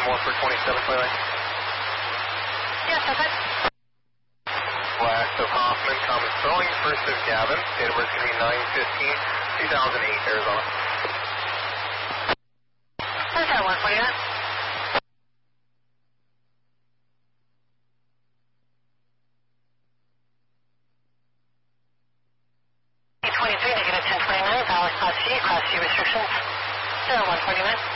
more for 2729. Yes, okay. Last of Hoffman, common spelling. First of Gavin. Date of birth is going to be 9/15/2008, Arizona. Okay, 149. 23, negative 1029, Valley Class C restrictions. 0149.